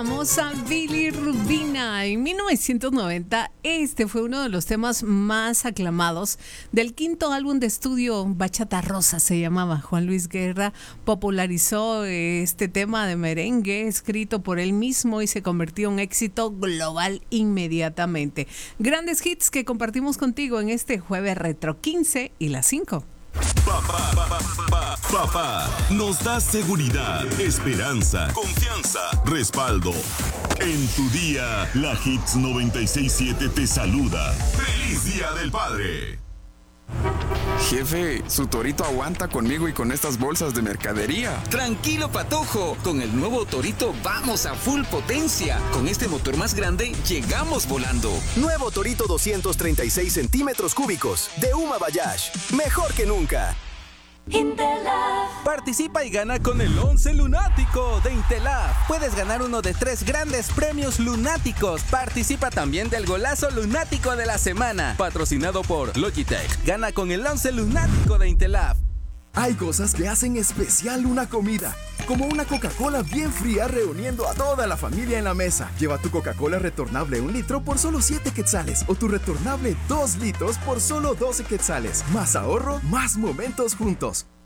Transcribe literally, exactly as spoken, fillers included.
Vamos a Billy Rubina. En mil novecientos noventa, este fue uno de los temas más aclamados del quinto álbum de estudio, Bachata Rosa se llamaba. Juan Luis Guerra popularizó este tema de merengue escrito por él mismo y se convirtió en un éxito global inmediatamente. Grandes hits que compartimos contigo en este jueves retro quince y las cinco. Papá, papá, papá, papá, nos da seguridad, esperanza, confianza, respaldo. En tu día, la Hits noventa y seis punto siete te saluda. ¡Feliz Día del Padre! Jefe, su torito aguanta conmigo y con estas bolsas de mercadería. Tranquilo, Patojo. Con el nuevo Torito vamos a full potencia. Con este motor más grande, llegamos volando. Nuevo Torito doscientos treinta y seis centímetros cúbicos de Uma Bayash. Mejor que nunca. Intelaf. Participa y gana con el once lunático de Intelaf. Puedes ganar uno de tres grandes premios lunáticos. Participa también del golazo lunático de la semana, patrocinado por Logitech. Gana con el once lunático de Intelaf. Hay cosas que hacen especial una comida, como una Coca-Cola bien fría reuniendo a toda la familia en la mesa. Lleva tu Coca-Cola retornable un litro por solo siete quetzales o tu retornable dos litros por solo doce quetzales. Más ahorro, más momentos juntos.